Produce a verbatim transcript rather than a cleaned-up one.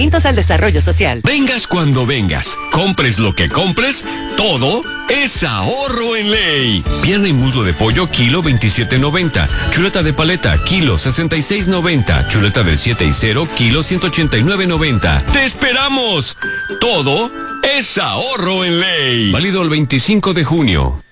al desarrollo social. Vengas cuando vengas, compres lo que compres, todo es ahorro en Ley. Pierna y muslo de pollo, kilo veintisiete noventa. Chuleta de paleta, kilo sesenta y seis noventa. Chuleta del siete y cero, kilo ciento ochenta y nueve noventa. ¡Te esperamos! Todo es ahorro en Ley. Válido el veinticinco de junio.